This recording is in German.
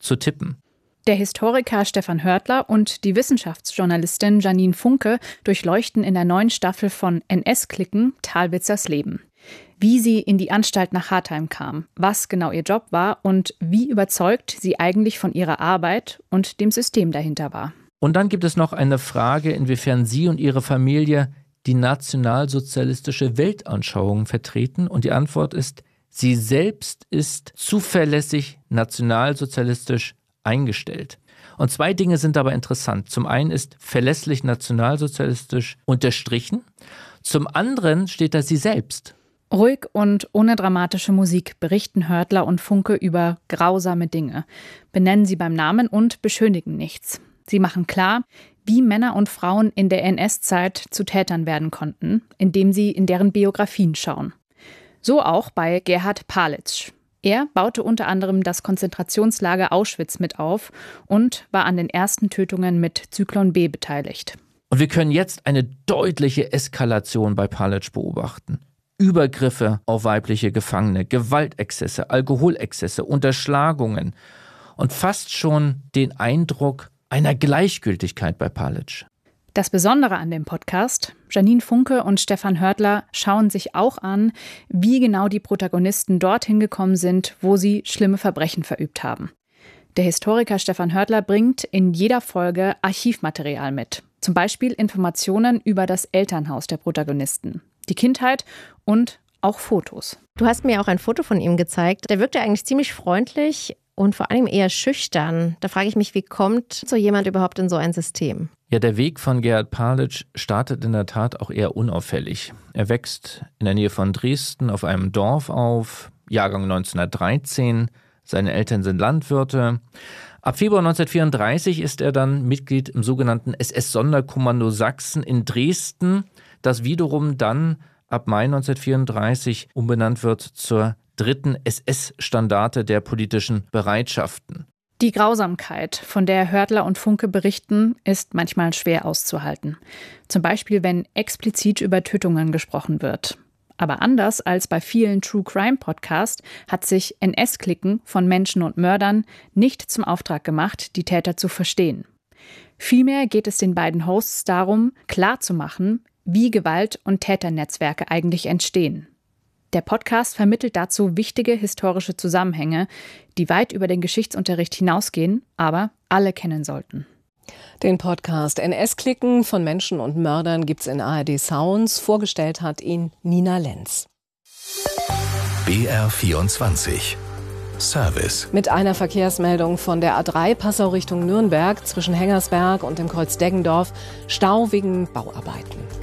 zu tippen. Der Historiker Stefan Hörtler und die Wissenschaftsjournalistin Janine Funke durchleuchten in der neuen Staffel von NS-Klicken Thalwitzers Leben. Wie sie in die Anstalt nach Hartheim kam, was genau ihr Job war und wie überzeugt sie eigentlich von ihrer Arbeit und dem System dahinter war. Und dann gibt es noch eine Frage, inwiefern sie und ihre Familie die nationalsozialistische Weltanschauung vertreten. Und die Antwort ist, sie selbst ist zuverlässig nationalsozialistisch eingestellt. Und zwei Dinge sind aber interessant. Zum einen ist verlässlich nationalsozialistisch unterstrichen. Zum anderen steht da sie selbst. Ruhig und ohne dramatische Musik berichten Hörtler und Funke über grausame Dinge, benennen sie beim Namen und beschönigen nichts. Sie machen klar, wie Männer und Frauen in der NS-Zeit zu Tätern werden konnten, indem sie in deren Biografien schauen. So auch bei Gerhard Palitsch. Er baute unter anderem das Konzentrationslager Auschwitz mit auf und war an den ersten Tötungen mit Zyklon B beteiligt. Und wir können jetzt eine deutliche Eskalation bei Palitsch beobachten. Übergriffe auf weibliche Gefangene, Gewaltexzesse, Alkoholexzesse, Unterschlagungen und fast schon den Eindruck einer Gleichgültigkeit bei Palitsch. Das Besondere an dem Podcast, Janine Funke und Stefan Hörtler schauen sich auch an, wie genau die Protagonisten dorthin gekommen sind, wo sie schlimme Verbrechen verübt haben. Der Historiker Stefan Hörtler bringt in jeder Folge Archivmaterial mit. Zum Beispiel Informationen über das Elternhaus der Protagonisten, die Kindheit und auch Fotos. Du hast mir auch ein Foto von ihm gezeigt. Der wirkte eigentlich ziemlich freundlich und vor allem eher schüchtern. Da frage ich mich, wie kommt so jemand überhaupt in so ein System? Ja, der Weg von Gerhard Palitsch startet in der Tat auch eher unauffällig. Er wächst in der Nähe von Dresden auf einem Dorf auf, Jahrgang 1913. Seine Eltern sind Landwirte. Ab Februar 1934 ist er dann Mitglied im sogenannten SS-Sonderkommando Sachsen in Dresden, das wiederum dann ab Mai 1934 umbenannt wird zur 3. SS-Standarte der politischen Bereitschaften. Die Grausamkeit, von der Hörtler und Funke berichten, ist manchmal schwer auszuhalten. Zum Beispiel, wenn explizit über Tötungen gesprochen wird. Aber anders als bei vielen True-Crime-Podcasts hat sich NS-Klicken von Menschen und Mördern nicht zum Auftrag gemacht, die Täter zu verstehen. Vielmehr geht es den beiden Hosts darum, klarzumachen, wie Gewalt- und Täternetzwerke eigentlich entstehen. Der Podcast vermittelt dazu wichtige historische Zusammenhänge, die weit über den Geschichtsunterricht hinausgehen, aber alle kennen sollten. Den Podcast NS-Klicken von Menschen und Mördern gibt's in ARD Sounds. Vorgestellt hat ihn Nina Lenz. BR24 Service. Mit einer Verkehrsmeldung von der A3 Passau Richtung Nürnberg zwischen Hengersberg und dem Kreuz Deggendorf. Stau wegen Bauarbeiten.